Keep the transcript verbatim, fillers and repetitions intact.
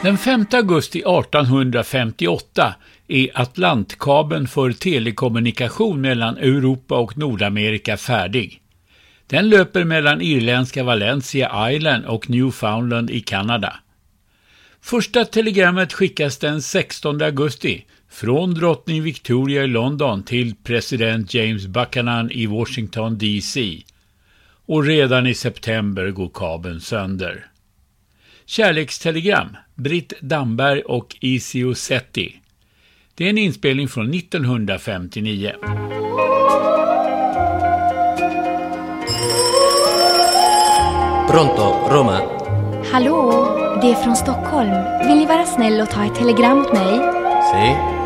Den femte augusti artonhundrafemtioåtta är Atlantkabeln för telekommunikation mellan Europa och Nordamerika färdig. Den löper mellan irländska Valencia Island och Newfoundland i Kanada. Första telegrammet skickas den sextonde augusti från drottning Victoria i London till president James Buchanan i Washington D C. Och redan i september går kabeln sönder. Kärlekstelegram, Britt Damberg och Isio Setti. Det är en inspelning från nittonhundrafemtionio. Pronto, Roma? Hallå, det är från Stockholm. Vill ni vara snäll och ta ett telegram åt mig? Si.